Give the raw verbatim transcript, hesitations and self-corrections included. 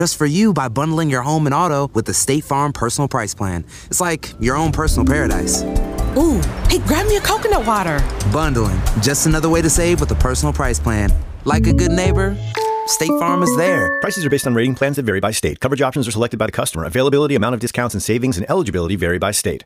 just for you by bundling your home and auto with the State Farm Personal Price Plan. It's like your own personal paradise. Ooh, hey, grab me a coconut water. Bundling, just another way to save with a personal price plan. Like a good neighbor, State Farm is there. Prices are based on rating plans that vary by state. Coverage options are selected by the customer. Availability, amount of discounts and savings, and eligibility vary by state.